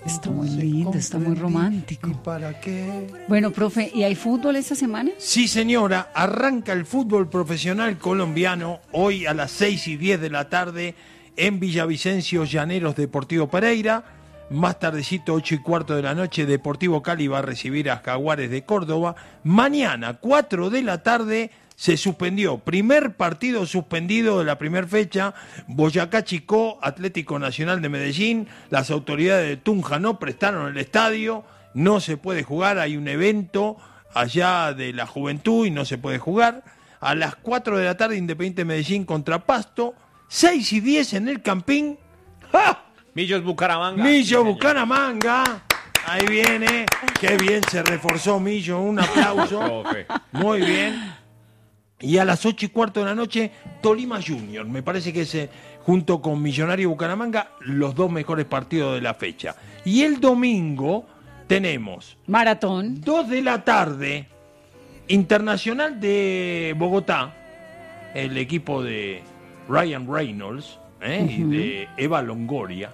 Está muy lindo, está muy romántico. ¿Y para qué? Bueno, profe, ¿y hay fútbol esta semana? Sí, señora, arranca el fútbol profesional colombiano hoy a las 6:10 de la tarde en Villavicencio, Llaneros Deportivo Pereira. Más tardecito, 8:15 de la noche, Deportivo Cali va a recibir a Jaguares de Córdoba. Mañana, 4 de la tarde, se suspendió. Primer partido suspendido de la primera fecha. Boyacá Chicó, Atlético Nacional de Medellín. Las autoridades de Tunja no prestaron el estadio. No se puede jugar. Hay un evento allá de la juventud y no se puede jugar. A las 4 de la tarde, Independiente Medellín contra Pasto. 6:10 en el Campín. ¡Ja! Millos Bucaramanga. Millo Bucaramanga. Ahí viene. Qué bien se reforzó Millo. Un aplauso. Muy bien. Y a las 8:15 de la noche, Tolima Junior. Me parece que es, junto con Millonario Bucaramanga, los dos mejores partidos de la fecha. Y el domingo tenemos Maratón. 2 de la tarde, Internacional de Bogotá, el equipo de Ryan Reynolds y de Eva Longoria.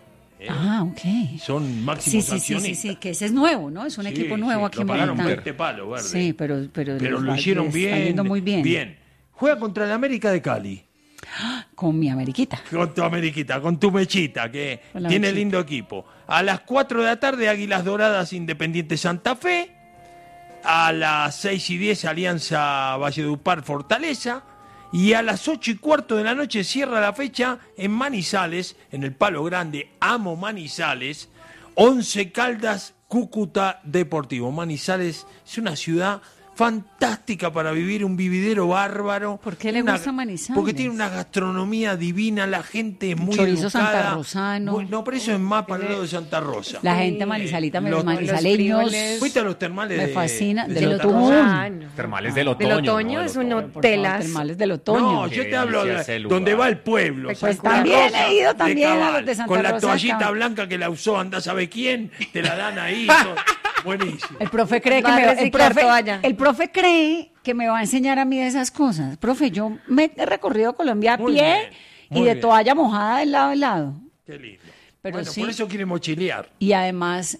Ok. Son máximos accionistas. Sí, que ese es nuevo, ¿no? Es un equipo nuevo aquí en Bogotá. Lo pagaron 20 palos, verde. Sí, pero lo hicieron bien. Está yendo muy bien. Bien. Juega contra el América de Cali. Con mi Ameriquita. Con tu Ameriquita, con tu Mechita, que tiene Mechita. lindo equipo. A las 4 de la tarde, Águilas Doradas, Independiente Santa Fe. A las 6:10, Alianza Valledupar, Fortaleza. Y a las 8:15 de la noche cierra la fecha en Manizales, en el Palo Grande. Amo Manizales. 11 Caldas, Cúcuta Deportivo. Manizales es una ciudad fantástica para vivir, un vividero bárbaro. ¿Por qué le gusta Manizales? Porque tiene una gastronomía divina, la gente es muy chorizo educada. santarrosano. No, pero eso es más para el lado de Santa Rosa. La gente manizalita, los los manizaleños. Fuiste a los termales Me fascina. de Del Santa Rosa? otoño. Termales del otoño. Del otoño es un hotelas. Termales del otoño. No, yo te hablo de donde va el pueblo. Pues Santa también Rosa, he ido también de a Cabal, los de Santa con la Rosa de toallita Cabal. blanca que la usó, anda sabe quién, te la dan ahí. todo. Buenísimo. El profe cree que Va a me reciclar toalla. el profe cree que me va a enseñar a mí de esas cosas. Profe, yo me he recorrido Colombia a Muy pie bien, y muy de bien. toalla mojada de lado a lado. Qué lindo. Pero Bueno, sí. por eso quiere mochilear. Y además,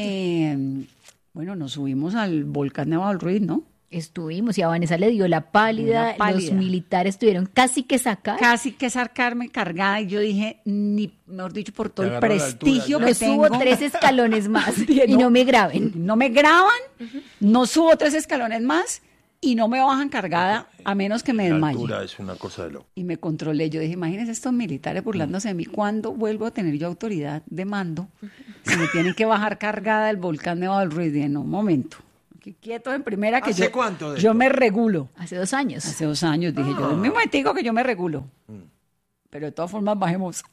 bueno, nos subimos al volcán de Ruiz, ¿no? Estuvimos y a Vanessa le dio la pálida. Una pálida. Los militares tuvieron casi que sacar. Casi que sacarme cargada y yo dije, ni, mejor dicho, por todo Te el agarró la prestigio altura, que Lo subo tengo. 3 escalones más Dije, y no me graben. No me graban, no subo 3 escalones más y no me bajan cargada a menos que me La desmaye. altura es una cosa de loco. Y me controlé. Yo dije, imagínense estos militares burlándose de mí. ¿Cuándo vuelvo a tener yo autoridad de mando? Si me tienen que bajar cargada del volcán de Ruiz. Dije, no, un momento. Aquí quietos en primera que ¿Hace yo, cuánto de yo esto? me regulo. Hace 2 años. Hace 2 años dije yo, un momentico que yo me regulo. Pero de todas formas bajemos.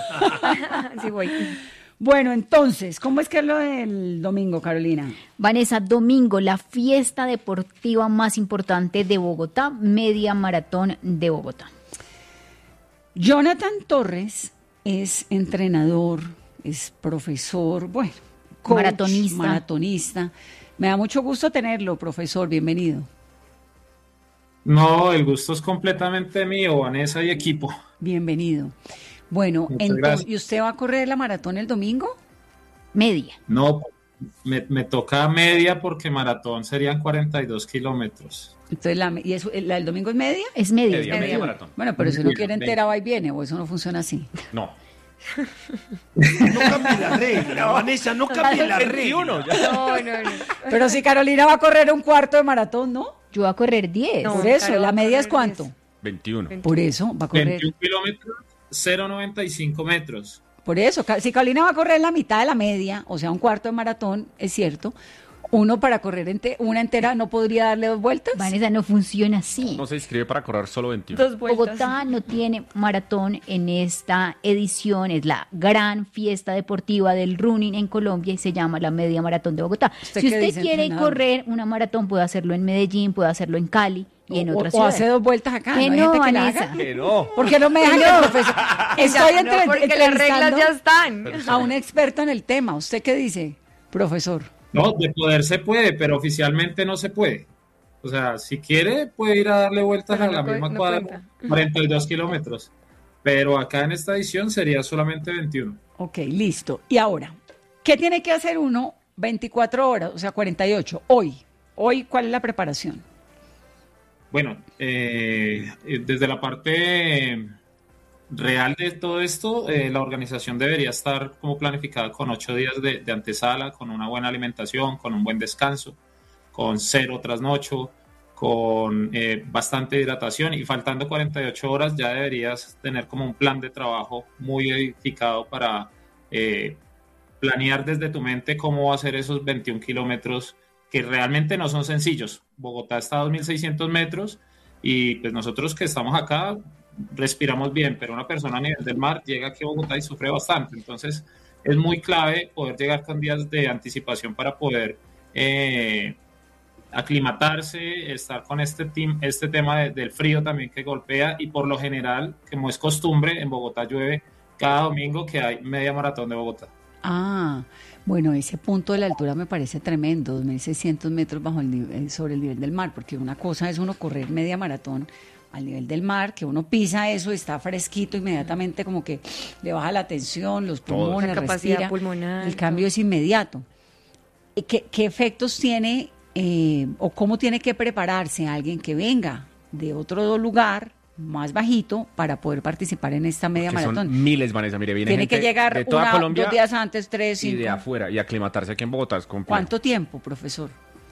Sí voy. Bueno, entonces, ¿cómo es que es lo del domingo, Carolina? Vanessa, domingo, la fiesta deportiva más importante de Bogotá, Media Maratón de Bogotá. Jonathan Torres es entrenador, es profesor, bueno, coach, maratonista. Me da mucho gusto tenerlo, profesor, bienvenido. No, el gusto es completamente mío, Vanessa y equipo. Bienvenido. Bueno, Muchas entonces, gracias. ¿y usted va a correr la maratón el domingo? Media. No, me toca media porque maratón serían 42 kilómetros. Entonces, ¿y eso, la del domingo es media? Es media. Media maratón. Bueno, pero si uno quiere entera va y viene, o eso no funciona así. No. No cambie la regla, Vanessa, no cambie la 21 regla. ya. No. Pero si Carolina va a correr un cuarto de maratón, ¿no? Yo voy a correr 10. No. Por eso, Caro, ¿la va a media es correr cuánto? 21. Por eso, va a correr. 21 kilómetros, 0,95 metros. Por eso, si Carolina va a correr la mitad de la media, o sea, un cuarto de maratón, es cierto, uno para correr una entera no podría darle 2 vueltas. Vanessa, no funciona así. No se inscribe para correr solo 21. 2 vueltas. Bogotá no tiene maratón en esta edición, es la gran fiesta deportiva del running en Colombia y se llama la Media Maratón de Bogotá. ¿Usted Si qué usted dice, quiere entrenador? correr una maratón, puede hacerlo en Medellín, puede hacerlo en Cali y en otras o ciudades. hace 2 vueltas acá. Que ¿No hay no, gente que la Vanessa. haga? Que no. ¿Por qué no me dejan que el profesor? Estoy No, porque las reglas ya están. a un experto en el tema. ¿Usted qué dice, profesor? No, de poder se puede, pero oficialmente no se puede. O sea, si quiere, puede ir a darle vueltas Pero a la no misma no cuadra, cuenta. 42 kilómetros. Pero acá en esta edición sería solamente 21. Ok, listo. Y ahora, ¿Qué tiene que hacer uno 24 horas, o sea, 48, hoy? Hoy, ¿cuál es la preparación? Bueno, desde la parte real de todo esto, la organización debería estar como planificada con 8 días de antesala, con una buena alimentación, con un buen descanso, con 0 trasnocho, con bastante hidratación, y faltando 48 horas ya deberías tener como un plan de trabajo muy edificado para planear desde tu mente cómo va a ser esos 21 kilómetros que realmente no son sencillos. Bogotá está a 2.600 metros y pues nosotros que estamos acá respiramos bien, pero una persona a nivel del mar llega aquí a Bogotá y sufre bastante. Entonces es muy clave poder llegar con días de anticipación para poder aclimatarse, estar con este tema del frío también que golpea, y por lo general, como es costumbre, en Bogotá llueve cada domingo que hay media maratón de Bogotá. Ah, bueno, ese punto de la altura me parece tremendo, 2.600 metros sobre el nivel del mar, porque una cosa es uno correr media maratón al nivel del mar, que uno pisa eso, está fresquito, inmediatamente como que le baja la tensión, los pulmones, la capacidad respira, pulmonar, el cambio es inmediato. ¿Qué efectos tiene o cómo tiene que prepararse alguien que venga de otro lugar más bajito para poder participar en esta media Que maratón? son miles, Vanessa. Mire, viene Tiene gente que llegar de toda Colombia 2 días antes, 3, 5. y de afuera, y aclimatarse aquí en Bogotá es complejo. ¿Cuánto tiempo, profesor?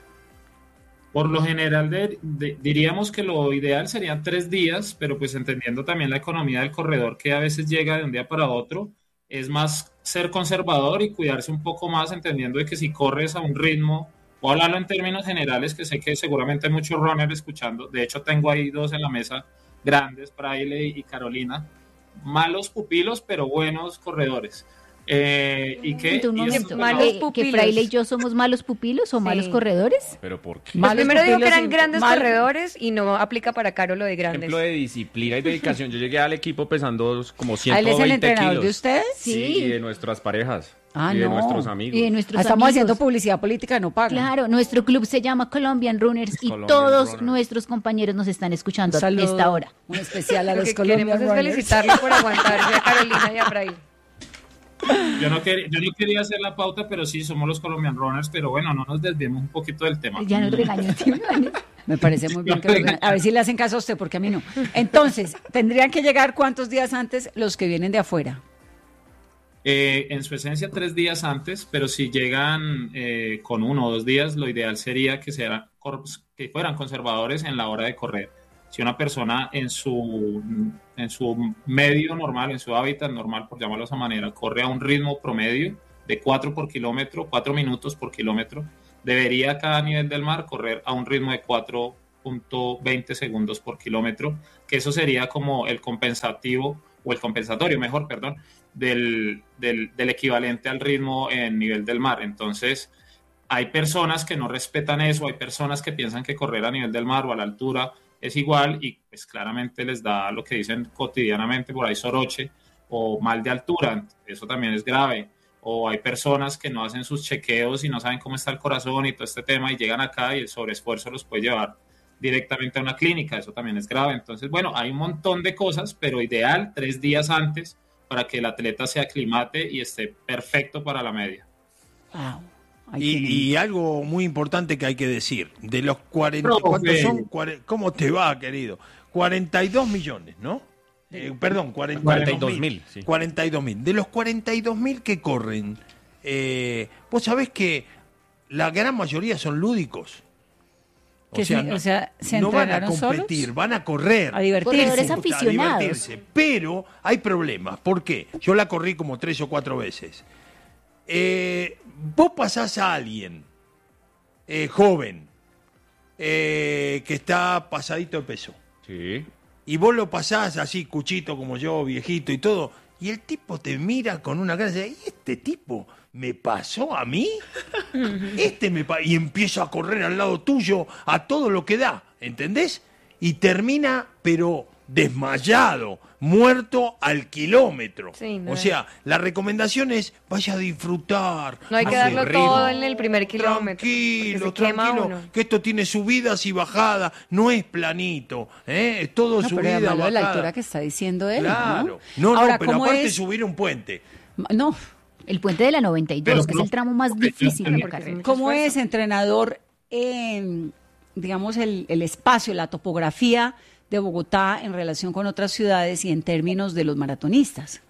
Por lo general diríamos que lo ideal serían 3 días, pero pues entendiendo también la economía del corredor, que a veces llega de un día para otro, es más ser conservador y cuidarse un poco más, entendiendo de que si corres a un ritmo, o hablarlo en términos generales, que sé que seguramente hay muchos runners escuchando, de hecho tengo ahí 2 en la mesa grandes, Fraile y Carolina, malos pupilos pero buenos corredores. Y que Un momento, malos ¿que pupilos. Fraile y yo somos malos pupilos o Sí. malos corredores? ¿Pero por qué? Pues Malos primero digo que pupilos eran y grandes mal- corredores y no aplica para Caro lo de grandes. Ejemplo de disciplina y dedicación. Yo llegué al equipo pesando como ¿A él 120 es el entrenador kilos. de ustedes? Sí, y de nuestras parejas. Ah, y de no. nuestros amigos. Y de nuestros Estamos amigos. haciendo publicidad política, no pagan. Claro, nuestro club se llama Colombian Runners y Colombian todos Runners. nuestros compañeros nos están Un escuchando a saludo esta hora. muy especial a Lo los que Colombian queremos es Runners. felicitarlo por aguantarse a Carolina y a Fraile. Yo no quería hacer la pauta, pero sí, somos los Colombian Runners, pero bueno, no nos desviemos un poquito del tema. Ya nos regañó. Me parece muy bien que a ver si le hacen caso a usted, porque a mí no. Entonces, ¿tendrían que llegar cuántos días antes los que vienen de afuera? En su esencia 3 días antes, pero si llegan con 1 o 2 días, lo ideal sería que fueran conservadores en la hora de correr. Si una persona en su medio normal, en su hábitat normal, por llamarlo de esa manera, corre a un ritmo promedio de 4 minutos por kilómetro, debería cada nivel del mar correr a un ritmo de 4.20 segundos por kilómetro, que eso sería como el compensativo, o el compensatorio, mejor, perdón, del equivalente al ritmo en nivel del mar. Entonces, hay personas que no respetan eso, hay personas que piensan que correr a nivel del mar o a la altura es igual, y pues claramente les da lo que dicen cotidianamente por ahí soroche o mal de altura. Eso también es grave. O hay personas que no hacen sus chequeos y no saben cómo está el corazón y todo este tema, y llegan acá y el sobreesfuerzo los puede llevar directamente a una clínica. Eso también es grave. Entonces, bueno, hay un montón de cosas, pero ideal 3 días antes para que el atleta se aclimate y esté perfecto para la media. Wow. Ahí tienen. Y algo muy importante que hay que decir, de los 40, ¿cuántos son? ¿Cómo te va, querido? 42 millones, ¿no? Perdón, 42.000, sí. 42.000. De los 42.000 que corren, vos sabés que la gran mayoría son lúdicos. ¿Se no van a entrenaron competir, solos? van a correr. A divertirse. Corredores aficionados. A divertirse. Pero hay problemas. ¿Por qué? Yo la corrí como 3 o 4 veces. Vos pasás a alguien joven que está pasadito de peso, Sí. y vos lo pasás así, cuchito como yo, viejito y todo, y el tipo te mira con una cara de, ¿y este tipo me pasó a mí? Y empieza a correr al lado tuyo a todo lo que da, ¿entendés? Y termina, pero desmayado, muerto al kilómetro. Sí, no o es. sea, la recomendación es vaya a disfrutar. No hay que hace darlo ritmo. todo en el primer kilómetro, Tranquilo, porque se quema tranquilo, uno. que esto tiene subidas y bajadas, no es planito, es todo No, pero subida, además lo de la bajada. altura que está diciendo él, Claro. ¿no? No, Ahora, pero ¿cómo aparte es? subir un puente. No, El puente de la 92, Pero que es no- el tramo más difícil de la porque es carrera. mucho ¿Cómo esfuerzo. es, entrenador, digamos, el espacio, la topografía de Bogotá en relación con otras ciudades y en términos de los maratonistas?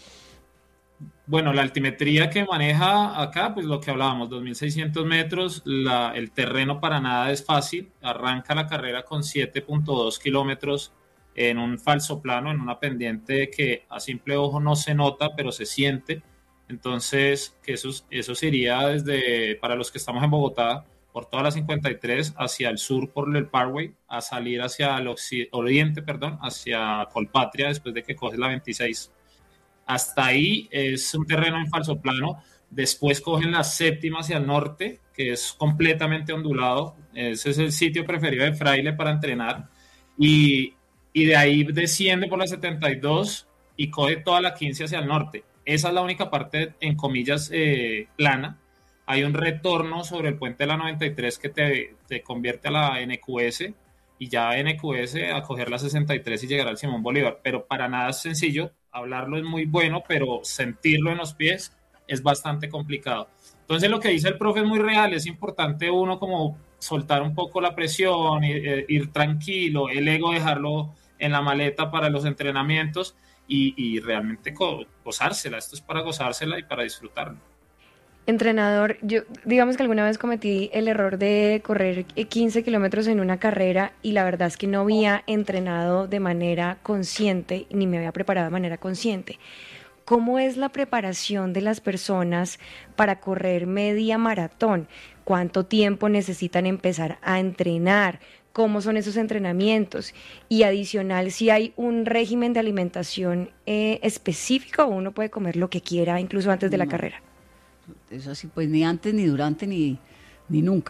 Bueno, la altimetría que maneja acá, pues lo que hablábamos, 2.600 metros, el terreno para nada es fácil, arranca la carrera con 7.2 kilómetros en un falso plano, en una pendiente que a simple ojo no se nota, pero se siente. Entonces, que eso sería desde, para los que estamos en Bogotá, por toda la 53 hacia el sur por el Parkway, a salir hacia el oriente, perdón, hacia Colpatria, después de que coges la 26. Hasta ahí es un terreno en falso plano. Después cogen la séptima hacia el norte, que es completamente ondulado. Ese es el sitio preferido de Fraile para entrenar. Y de ahí desciende por la 72 y coge toda la 15 hacia el norte. Esa es la única parte, en comillas, plana. Hay un retorno sobre el puente de la 93 que te convierte a la NQS y ya NQS a coger la 63 y llegar al Simón Bolívar. Pero para nada es sencillo. Hablarlo es muy bueno, pero sentirlo en los pies es bastante complicado. Entonces lo que dice el profe es muy real, es importante uno como soltar un poco la presión, ir tranquilo, el ego dejarlo en la maleta para los entrenamientos y realmente gozársela. Esto es para gozársela y para disfrutarlo. Entrenador, yo digamos que alguna vez cometí el error de correr 15 kilómetros en una carrera y la verdad es que no había entrenado de manera consciente ni me había preparado de manera consciente. ¿Cómo es la preparación de las personas para correr media maratón? ¿Cuánto tiempo necesitan empezar a entrenar? ¿Cómo son esos entrenamientos? Y adicional, si hay un régimen de alimentación específico o uno puede comer lo que quiera incluso antes de la carrera. Eso así, pues ni antes, ni durante, ni nunca.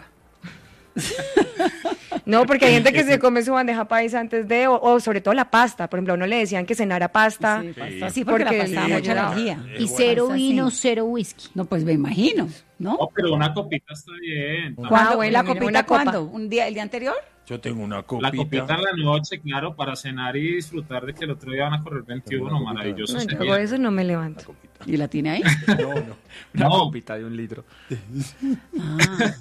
No, porque hay gente que se come su bandeja paisa antes de, o sobre todo la pasta. Por ejemplo, a uno le decían que cenara pasta. Sí, pasta, sí, porque la Porque pasta da sí, mucha ayuda. energía. Y cero Pasta, vino, sí. cero whisky. No, pues me imagino, ¿no? No, pero una copita está bien. ¿Cuándo? bueno, ¿La mira, copita una copa. cuándo? ¿Un día, el día anterior? Yo tengo una La copita. copita en la noche, claro, para cenar y disfrutar de que el otro día van a correr 21, maravilloso. No, yo sería. hago eso no me levanto. ¿Y la tiene ahí? Una No. copita de 1 litro. Ah,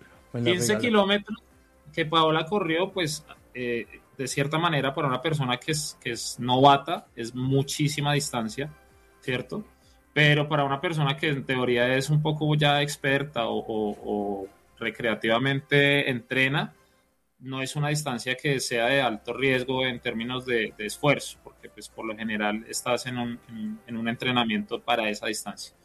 15 kilómetros que Paola corrió, pues de cierta manera para una persona que es novata es muchísima distancia, ¿cierto? Pero para una persona que en teoría es un poco ya experta o recreativamente entrena, no es una distancia que sea de alto riesgo en términos de esfuerzo, porque pues por lo general estás en un entrenamiento para esa distancia.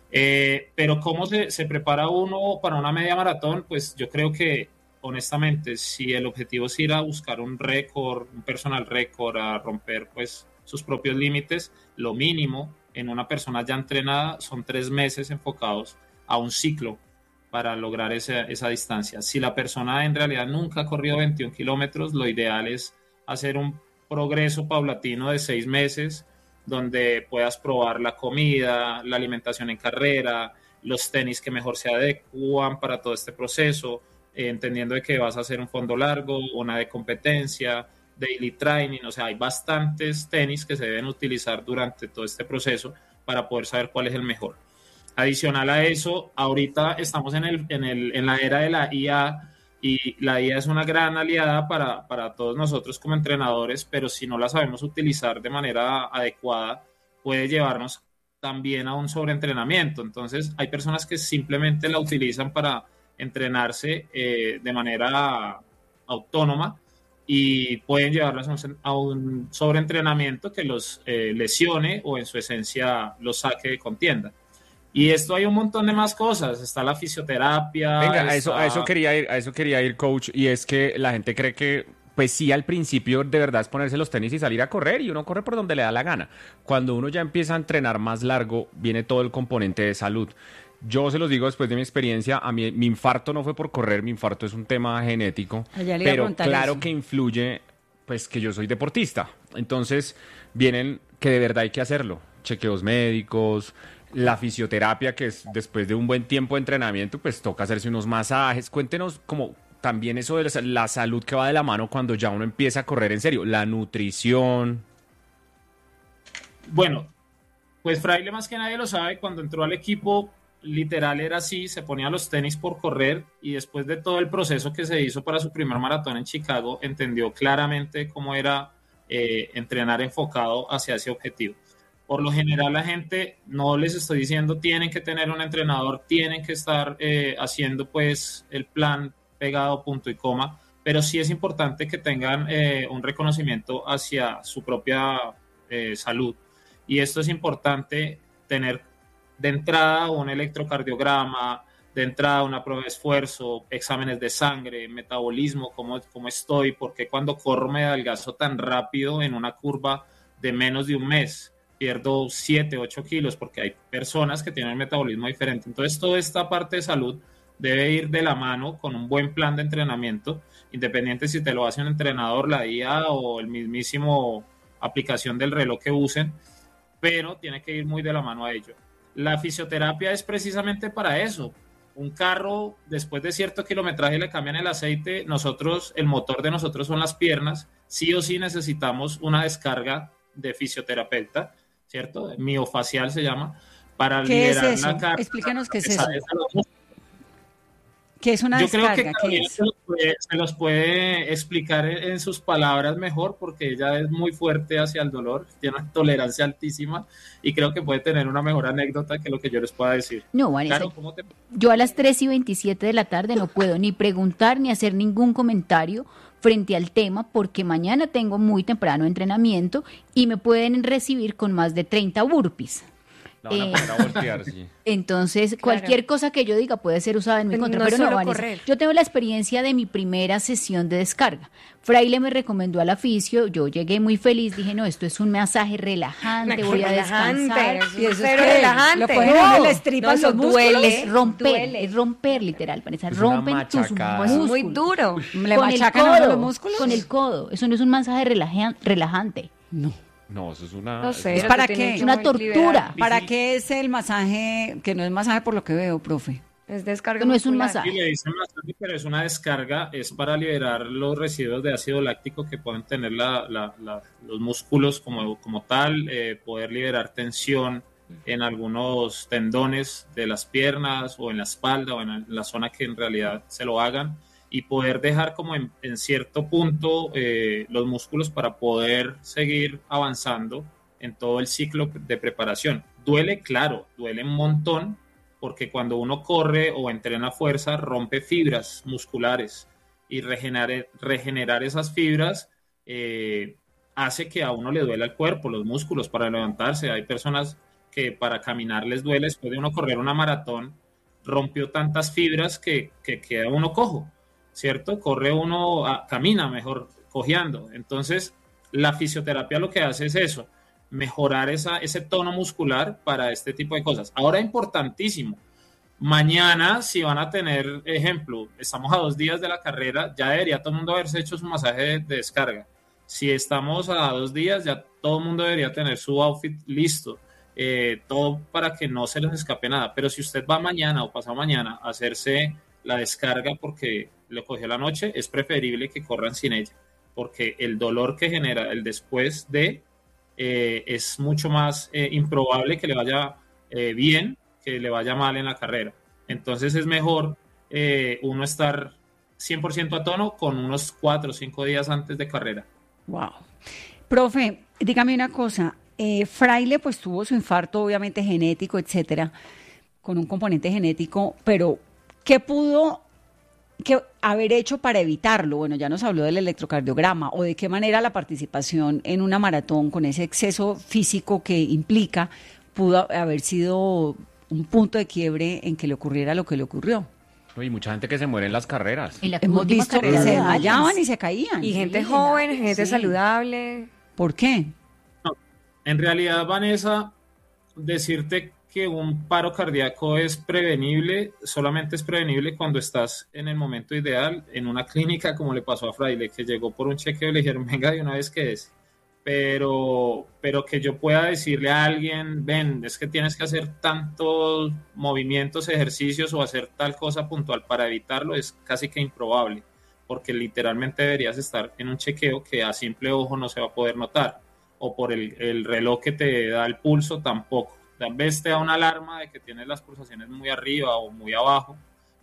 Pero ¿cómo se prepara uno para una media maratón? Pues yo creo que honestamente, si el objetivo es ir a buscar un récord, un personal récord, a romper pues sus propios límites, lo mínimo en una persona ya entrenada son 3 meses enfocados a un ciclo para lograr esa distancia. Si la persona en realidad nunca ha corrido 21 kilómetros, lo ideal es hacer un progreso paulatino de 6 meses, donde puedas probar la comida, la alimentación en carrera, los tenis que mejor se adecuan para todo este proceso, entendiendo de que vas a hacer un fondo largo, una de competencia, daily training, o sea, hay bastantes tenis que se deben utilizar durante todo este proceso para poder saber cuál es el mejor. Adicional a eso, ahorita estamos en la era de la IA y la IA es una gran aliada para todos nosotros como entrenadores, pero si no la sabemos utilizar de manera adecuada, puede llevarnos también a un sobreentrenamiento. Entonces, hay personas que simplemente la utilizan para entrenarse de manera autónoma y pueden llevarlos a un sobreentrenamiento que los lesione o en su esencia los saque de contienda. Y esto hay un montón de más cosas. Está la fisioterapia. Venga, a está... eso quería ir, coach, y es que la gente cree que, pues sí, al principio de verdad es ponerse los tenis y salir a correr, y uno corre por donde le da la gana. Cuando uno ya empieza a entrenar más largo, viene todo el componente de salud. Yo se los digo después de mi experiencia, a mí mi infarto no fue por correr, mi infarto es un tema genético, Allá le iba a pero preguntar claro eso. que influye, pues que yo soy deportista. Entonces vienen que de verdad hay que hacerlo, chequeos médicos, la fisioterapia, que es después de un buen tiempo de entrenamiento, pues toca hacerse unos masajes. Cuéntenos como también eso de la salud que va de la mano cuando ya uno empieza a correr en serio, la nutrición. Bueno, Pues Fraile más que nadie lo sabe, cuando entró al equipo literal era así, se ponía los tenis por correr y después de todo el proceso que se hizo para su primer maratón en Chicago, entendió claramente cómo era entrenar enfocado hacia ese objetivo. Por lo general la gente, no les estoy diciendo tienen que tener un entrenador, tienen que estar haciendo pues el plan pegado punto y coma, pero sí es importante que tengan un reconocimiento hacia su propia salud. Y esto es importante tener de entrada un electrocardiograma, de entrada una prueba de esfuerzo, exámenes de sangre, metabolismo, cómo estoy, porque cuando corro me adelgazo tan rápido en una curva de menos de un mes, pierdo 7, 8 kilos, porque hay personas que tienen un metabolismo diferente. Entonces toda esta parte de salud debe ir de la mano con un buen plan de entrenamiento, independiente si te lo hace un entrenador, la IA o el mismísimo aplicación del reloj que usen, pero tiene que ir muy de la mano a ello. La fisioterapia es precisamente para eso. Un carro, después de cierto kilometraje le cambian el aceite, el motor de nosotros son las piernas, sí o sí necesitamos una descarga de fisioterapeuta, ¿cierto? Miofacial se llama, para liberar es eso? la carga. Explícanos qué es eso. ¿Qué es una descarga? Yo creo que Carolina se los puede explicar en sus palabras mejor, porque ella es muy fuerte hacia el dolor, tiene una tolerancia altísima y creo que puede tener una mejor anécdota que lo que yo les pueda decir. No, Vanessa, Claro, yo a las 3:27 de la tarde no puedo ni preguntar ni hacer ningún comentario frente al tema porque mañana tengo muy temprano entrenamiento y me pueden recibir con más de 30 burpees. La van a poner a voltear, sí. Entonces, cualquier cosa que yo diga puede ser usada en mi contra, pero no, Vanessa, yo tengo la experiencia de mi primera sesión de descarga. Fraile me recomendó al oficio, yo llegué muy feliz, dije, no, esto es un masaje relajante, voy a descansar. Y eso es relajante. Lo cogen a uno, les tripan los músculos. Es romper, literal, Vanessa, Es rompen una tus machacada. músculos. Muy duro. ¿Le Con el machacan a uno codo, los músculos? con el codo, eso no es un masaje relajante. No. No, eso es una... No sé. ¿Es para te tienen qué? que Una liberar. tortura. ¿Para qué es el masaje? Que no es masaje por lo que veo, profe. Es descarga No es un muscular. masaje. Sí, le dicen masaje, pero es una descarga, es para liberar los residuos de ácido láctico que pueden tener los músculos como tal, poder liberar tensión en algunos tendones de las piernas o en la espalda o en la zona que en realidad se lo hagan, y poder dejar como en cierto punto los músculos para poder seguir avanzando en todo el ciclo de preparación. Duele, claro, duele un montón, porque cuando uno corre o entrena fuerza, rompe fibras musculares, y regenerar esas fibras hace que a uno le duela el cuerpo, los músculos para levantarse. Hay personas que para caminar les duele, después de uno correr una maratón, rompió tantas fibras que queda uno cojo, ¿cierto? Camina mejor cojeando. Entonces, la fisioterapia lo que hace es eso, mejorar ese tono muscular para este tipo de cosas. Ahora, importantísimo, mañana, si van a tener, ejemplo, estamos a 2 días de la carrera, ya debería todo el mundo haberse hecho su masaje de descarga. Si estamos a 2 días, ya todo el mundo debería tener su outfit listo, todo para que no se les escape nada. Pero si usted va mañana o pasado mañana a hacerse la descarga porque le cogió la noche, es preferible que corran sin ella, porque el dolor que genera el después de es mucho más improbable que le vaya bien que le vaya mal en la carrera. Entonces es mejor uno estar 100% a tono con unos 4 o 5 días antes de carrera. Wow. Profe, dígame una cosa. Fraile pues tuvo su infarto obviamente genético, etcétera, con un componente genético, pero ¿qué pudo haber hecho para evitarlo? Bueno, ya nos habló del electrocardiograma, o de qué manera la participación en una maratón con ese exceso físico que implica pudo haber sido un punto de quiebre en que le ocurriera lo que le ocurrió. Y mucha gente que se muere en las carreras. En la Hemos última visto que carrera se de desmayaban Allianz. y se caían. Y gente Sí, joven, gente sí. saludable. ¿Por qué? En realidad, Vanessa, decirte que un paro cardíaco es prevenible, solamente es prevenible cuando estás en el momento ideal, en una clínica como le pasó a Fraile, que llegó por un chequeo y le dijeron, venga de una vez que es. Pero que yo pueda decirle a alguien, ven, es que tienes que hacer tantos movimientos, ejercicios o hacer tal cosa puntual para evitarlo, es casi que improbable, porque literalmente deberías estar en un chequeo que a simple ojo no se va a poder notar. o por el reloj que te da el pulso tampoco. Tal vez te da una alarma de que tienes las pulsaciones muy arriba o muy abajo,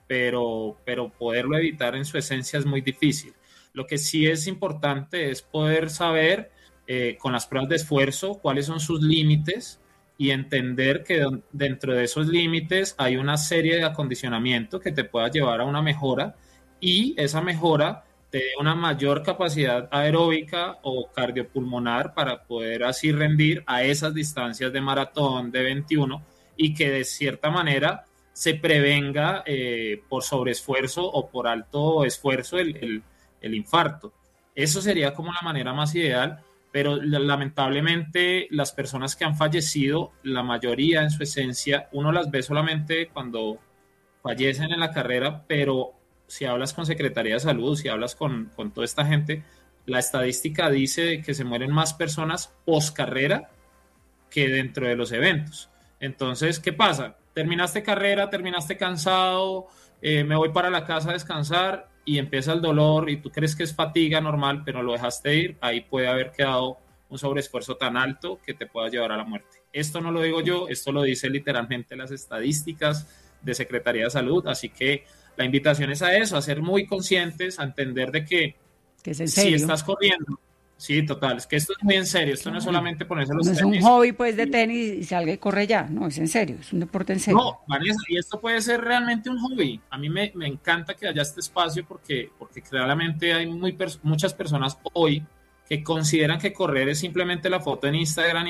pero poderlo evitar en su esencia es muy difícil. Lo que sí es importante es poder saber con las pruebas de esfuerzo cuáles son sus límites y entender que dentro de esos límites hay una serie de acondicionamiento que te pueda llevar a una mejora y esa mejora te dé una mayor capacidad aeróbica o cardiopulmonar para poder así rendir a esas distancias de maratón de 21 y que de cierta manera se prevenga por sobreesfuerzo o por alto esfuerzo el infarto. Eso sería como la manera más ideal, pero lamentablemente las personas que han fallecido, la mayoría en su esencia, uno las ve solamente cuando fallecen en la carrera, pero si hablas con Secretaría de Salud, si hablas con toda esta gente, la estadística dice que se mueren más personas post carrera que dentro de los eventos. Entonces, ¿qué pasa? Terminaste carrera, terminaste cansado, me voy para la casa a descansar y empieza el dolor y tú crees que es fatiga normal, pero lo dejaste ir, ahí puede haber quedado un sobreesfuerzo tan alto que te pueda llevar a la muerte. Esto no lo digo yo, esto lo dice literalmente las estadísticas de Secretaría de Salud, así que la invitación es a eso, a ser muy conscientes, a entender de que es en serio. Si estás corriendo, sí, total, es que esto es muy en serio, esto no es solamente ponerse los tenis. No es un hobby pues de tenis y salga y corre ya, no, es en serio, es un deporte en serio. No, Vanessa, y esto puede ser realmente un hobby. A mí me encanta que haya este espacio porque claramente hay muchas personas hoy que consideran que correr es simplemente la foto en Instagram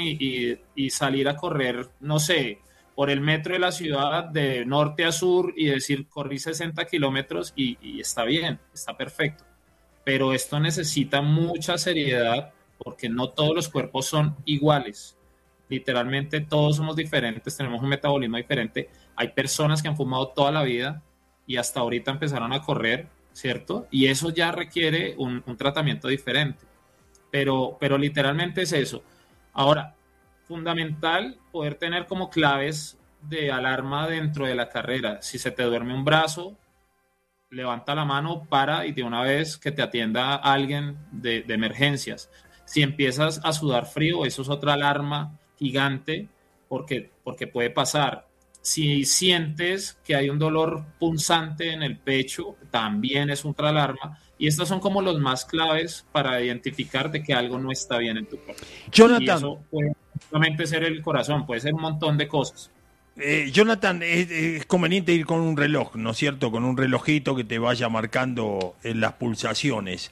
y salir a correr, no sé, por el metro de la ciudad de norte a sur y decir corrí 60 kilómetros y está bien, está perfecto. Pero esto necesita mucha seriedad porque no todos los cuerpos son iguales. Literalmente todos somos diferentes, tenemos un metabolismo diferente. Hay personas que han fumado toda la vida y hasta ahorita empezaron a correr, ¿cierto? Y eso ya requiere un tratamiento diferente. Pero literalmente es eso. Ahora, fundamental poder tener como claves de alarma dentro de la carrera. Si se te duerme un brazo, levanta la mano, para y de una vez que te atienda alguien de emergencias. Si empiezas a sudar frío, eso es otra alarma gigante porque puede pasar. Si sientes que hay un dolor punzante en el pecho, también es otra alarma. Y estos son como los más claves para identificar de que algo no está bien en tu cuerpo. Jonathan. Y eso puede solamente ser el corazón, puede ser un montón de cosas. Jonathan, es conveniente ir con un reloj, ¿no es cierto? Con un relojito que te vaya marcando las pulsaciones.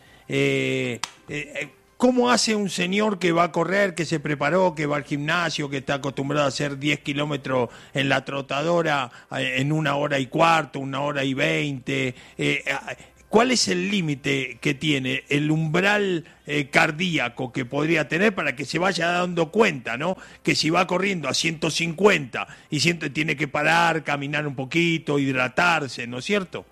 ¿Cómo hace un señor que va a correr, que se preparó, que va al gimnasio, que está acostumbrado a hacer 10 kilómetros en la trotadora en 1 hora y cuarto, 1 hora y 20? ¿Cuál es el límite que tiene, el umbral cardíaco que podría tener para que se vaya dando cuenta, ¿no? Que si va corriendo a 150 y tiene que parar, caminar un poquito, hidratarse, ¿no es cierto?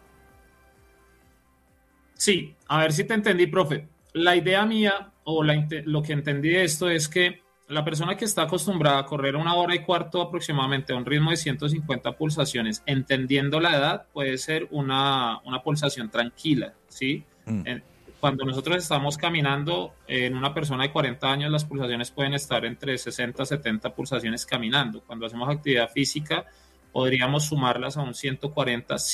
Sí, a ver si te entendí, profe. La idea mía o lo que entendí de esto es que la persona que está acostumbrada a correr 1 hora y cuarto aproximadamente a un ritmo de 150 pulsaciones, entendiendo la edad, puede ser una pulsación tranquila, ¿sí? Cuando nosotros estamos caminando, en una persona de 40 años las pulsaciones pueden estar entre 60 a 70 pulsaciones caminando. Cuando hacemos actividad física, podríamos sumarlas a un 140,